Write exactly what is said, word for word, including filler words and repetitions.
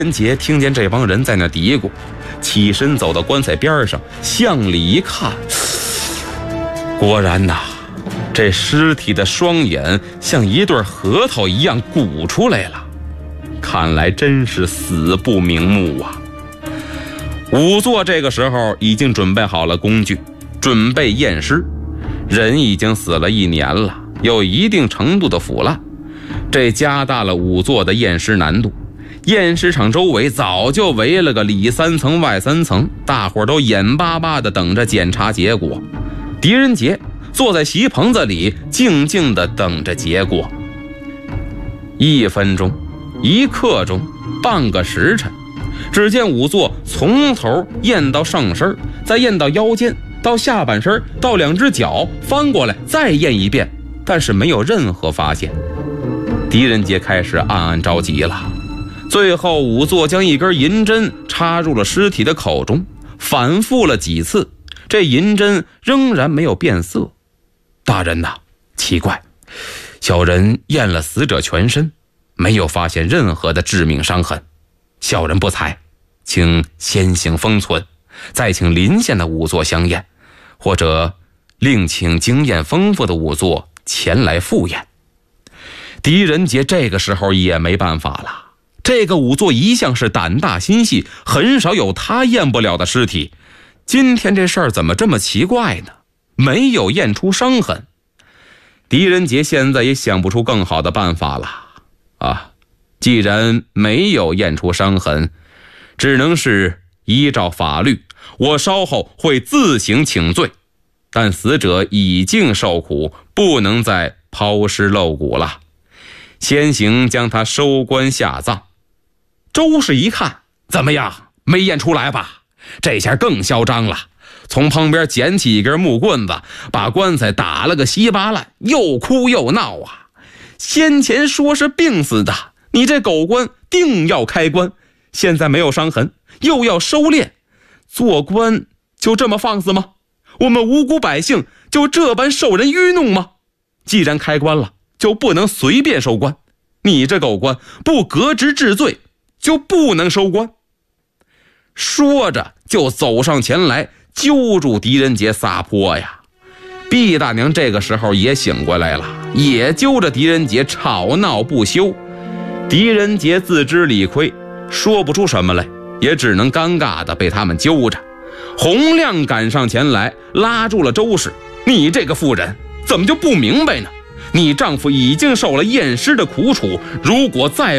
狄仁杰听见这帮人在那嘀咕，起身走到棺材边上，向里一看，果然呐，这尸体的双眼像一对核桃一样鼓出来了，看来真是死不瞑目啊。仵作这个时候已经准备好了工具，准备验尸。人已经死了一年了，有一定程度的腐烂，这加大了仵作的验尸难度。验尸场周围早就围了个里三层外三层，大伙儿都眼巴巴地等着检查结果。狄仁杰坐在席棚子里，静静地等着结果。一分钟，一刻钟，半个时辰，只见仵作从头验到上身，再验到腰间，到下半身，到两只脚，翻过来再验一遍，但是没有任何发现。狄仁杰开始暗暗着急了。最后仵作将一根银针插入了尸体的口中，反复了几次，这银针仍然没有变色。大人呐，奇怪，小人验了死者全身，没有发现任何的致命伤痕，小人不才，请先行封存，再请临县的仵作相验，或者另请经验丰富的仵作前来复验。狄仁杰这个时候也没办法了，这个仵作一向是胆大心细，很少有他验不了的尸体，今天这事儿怎么这么奇怪呢？没有验出伤痕。狄仁杰现在也想不出更好的办法了啊！既然没有验出伤痕，只能是依照法律，我稍后会自行请罪，但死者已经受苦，不能再抛尸露骨了，先行将他收棺下葬。周氏一看，怎么样，没验出来吧？这下更嚣张了，从旁边捡起一根木棍子，把棺材打了个稀巴烂，又哭又闹啊！先前说是病死的，你这狗官定要开棺，现在没有伤痕，又要收敛，做官就这么放肆吗？我们无辜百姓就这般受人愚弄吗？既然开棺了，就不能随便收官，你这狗官不革职治罪，就不能收官。说着就走上前来，揪住狄仁杰撒泼呀。毕大娘这个时候也醒过来了，也揪着狄仁杰吵闹不休。狄仁杰自知理亏，说不出什么来，也只能尴尬的被他们揪着。洪亮赶上前来，拉住了周氏：“你这个妇人怎么就不明白呢？你丈夫已经受了验尸的苦楚，如果再